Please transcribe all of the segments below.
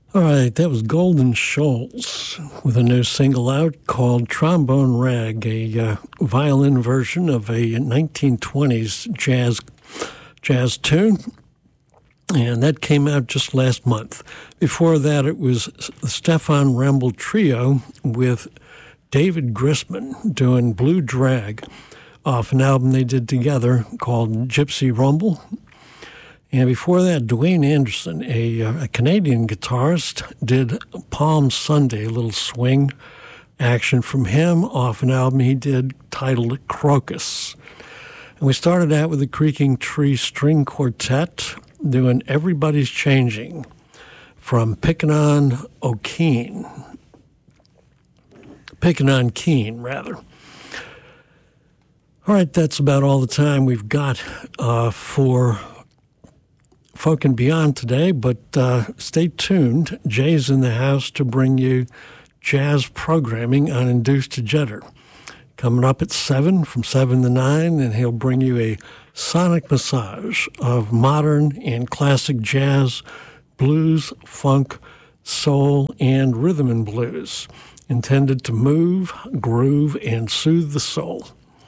All right, that was Golden Shoals with a new single out called Trombone Rag, a violin version of a 1920s jazz tune, and that came out just last month. Before that, it was the Stefan Rembel Trio with David Grisman doing Blue Drag off an album they did together called Gypsy Rumble. And before that, Dwayne Anderson, a Canadian guitarist, did Palm Sunday, a little swing action from him off an album he did titled Crocus. And we started out with the Creaking Tree String Quartet doing Everybody's Changing from Pickin' on Keene, rather. All right, that's about all the time we've got for Folk and Beyond today, but stay tuned. Jay's in the house to bring you jazz programming on Induced to Jetter. Coming up at 7, from 7 to 9, and he'll bring you a sonic massage of modern and classic jazz, blues, funk, soul, and rhythm and blues, intended to move, groove, and soothe the soul.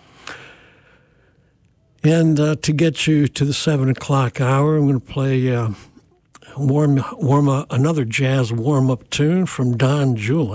And to get you to the 7 o'clock hour, I'm going to play another jazz warm-up tune from Don Julian.